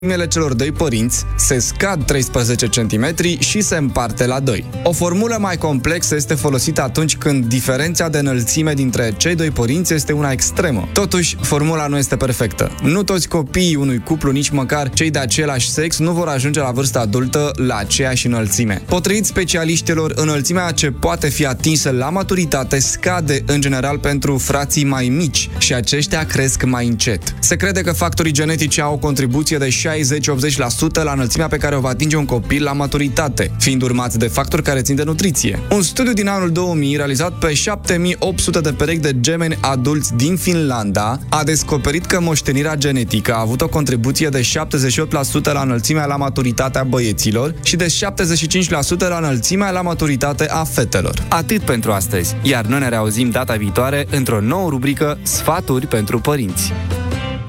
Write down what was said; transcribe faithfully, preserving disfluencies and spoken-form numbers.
înălțimile celor doi părinți se scad treisprezece centimetri și se împarte la doi. O formulă mai complexă este folosită atunci când diferența de înălțime dintre cei doi părinți este una extremă. Totuși, formula nu este perfectă. Nu toți copiii unui cuplu, nici măcar cei de același sex, nu vor ajunge la vârsta adultă la aceeași înălțime. Potrivit specialiștilor, înălțimea ce poate fi atinsă la maturitate scade în general pentru frații mai mici și aceștia cresc mai încet. Se crede că factorii genetici au o contribuție de șaizeci-optzeci la sută la înălțimea pe care o va atinge un copil la maturitate, fiind urmați de factori care țin de nutriție. Un studiu din anul două mii, realizat pe șapte mii opt sute de perechi de gemeni adulți din Finlanda, a descoperit că moștenirea genetică a avut o contribuție de șaptezeci și opt la sută la înălțimea la maturitatea băieților și de șaptezeci și cinci la sută la înălțimea la maturitate a fetelor. Atât pentru astăzi, iar noi ne reauzim data viitoare într-o nouă rubrică Sfaturi pentru părinți.